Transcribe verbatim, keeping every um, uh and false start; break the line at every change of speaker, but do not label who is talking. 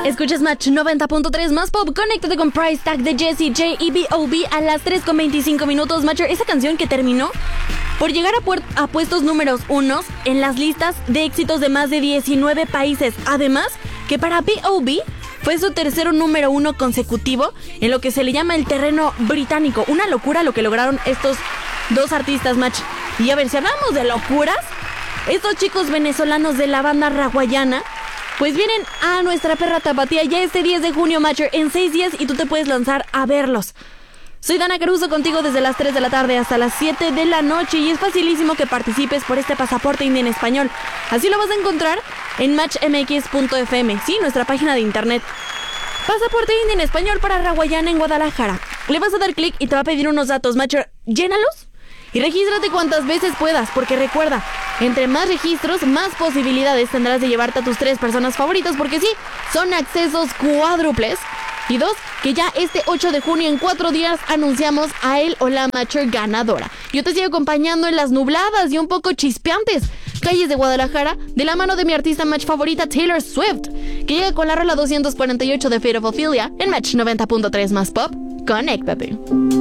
Escuchas Match noventa punto tres más pop. Conéctate con Price Tag de Jessie J y B O B a las tres con veinticinco minutos. Matcher, esa canción que terminó por llegar a, puer- a puestos números unos en las listas de éxitos de más de diecinueve países. Además, que para B O B fue su tercero número uno consecutivo en lo que se le llama el terreno británico. Una locura lo que lograron estos dos artistas, Match. Y a ver, si hablamos de locuras, estos chicos venezolanos de la banda raguayana pues vienen a nuestra perra tapatía ya este diez de junio, Matcher, en seis días, y tú te puedes lanzar a verlos. Soy Dana Caruso contigo desde las tres de la tarde hasta las siete de la noche, y es facilísimo que participes por este pasaporte indie en español. Así lo vas a encontrar en match m x punto f m, sí, nuestra página de internet. Pasaporte indie en español para Raguayana en Guadalajara. Le vas a dar clic y te va a pedir unos datos, Matcher. Llénalos y regístrate cuantas veces puedas, porque recuerda, entre más registros, más posibilidades tendrás de llevarte a tus tres personas favoritas, porque sí, son accesos cuádruples. Y dos, que ya este ocho de junio, en cuatro días, anunciamos a él o la Matcher ganadora. Yo te sigo acompañando en las nubladas y un poco chispeantes calles de Guadalajara, de la mano de mi artista Match favorita, Taylor Swift, que llega con la rola doscientos cuarenta y ocho de Fate of Ophelia en Match noventa punto tres más pop. Conéctate.